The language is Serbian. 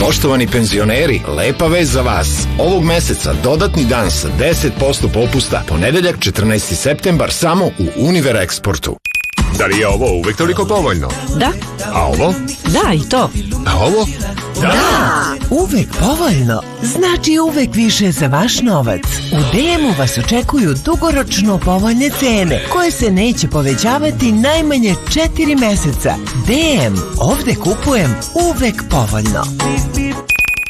Poštovani penzioneri, lepa vest za vas. Ovog meseca dodatni dan sa 10% popusta, ponedeljak 14. septembar samo u Univer Eksportu. Da li je ovo uvek toliko povoljno? Da. A ovo? Da, i to. A ovo? Da! Uvek povoljno znači uvek više za vaš novac. U DM-u vas očekuju dugoročno povoljne cene koje se neće povećavati najmanje 4 meseca. DM, ovde kupujem uvek povoljno.